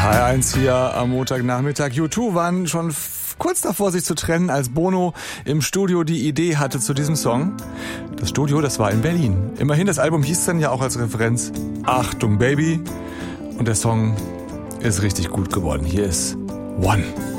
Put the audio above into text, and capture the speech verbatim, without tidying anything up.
H R eins hier am Montagnachmittag. U zwei waren schon f- kurz davor, sich zu trennen, als Bono im Studio die Idee hatte zu diesem Song. Das Studio, das war in Berlin. Immerhin, das Album hieß dann ja auch als Referenz Achtung Baby. Und der Song ist richtig gut geworden. Hier ist One.